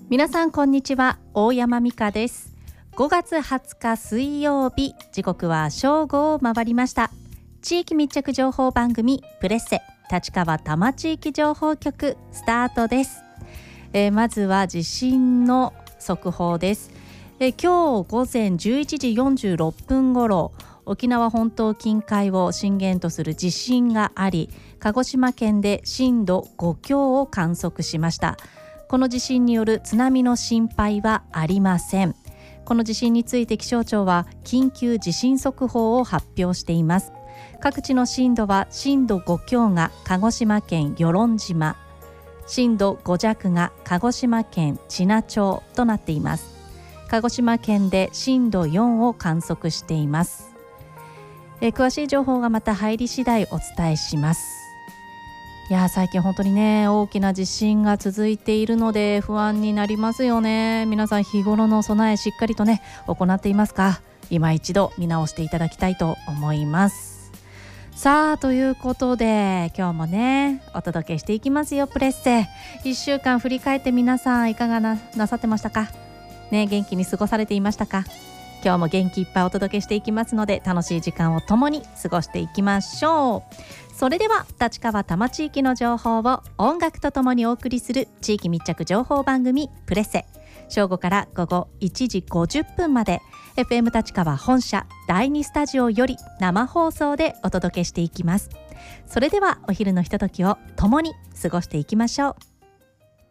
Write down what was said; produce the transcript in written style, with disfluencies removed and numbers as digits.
皆さんこんにちは、大山美香です。5月20日水曜日、時刻は正午を回りました。地域密着情報番組プレッセ立川多摩地域情報局スタートです。まずは地震の速報です。今日午前11時46分ごろ、沖縄本島近海を震源とする地震があり、鹿児島県で震度5強を観測しました。この地震による津波の心配はありません。この地震について気象庁は緊急地震速報を発表しています。各地の震度は震度5強が鹿児島県与論島、震度5弱が鹿児島県知名町となっています。鹿児島県で震度4を観測しています。詳しい情報がまた入り次第お伝えします。いや最近本当にね、大きな地震が続いているので不安になりますよね。皆さん日頃の備えしっかりとね行っていますか？今一度見直していただきたいと思います。さあということで今日もねお届けしていきますよ。プレッセ1週間振り返って皆さんいかが なさってましたかね。元気に過ごされていましたか？今日も元気いっぱいお届けしていきますので、楽しい時間を共に過ごしていきましょう。それでは立川多摩地域の情報を音楽とともにお送りする地域密着情報番組プレッセ、正午から午後1時50分まで FM 立川本社第2スタジオより生放送でお届けしていきます。それではお昼のひとときを共に過ごしていきましょう。